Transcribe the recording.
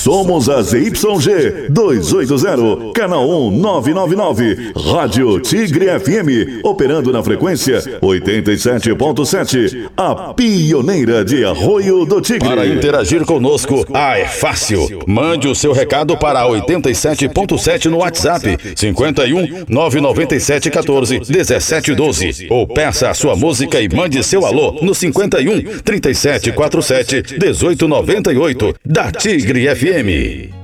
Somos a ZYG 280, canal 1999, Rádio Tigre FM, operando na frequência 87.7, a pioneira de Arroio do Tigre. Para interagir conosco, é fácil. Mande o seu recado para 87.7 no WhatsApp, 51 997 14 17 12. Ou peça a sua música e mande seu alô no 51 37 47 18 98 da Tigre FM.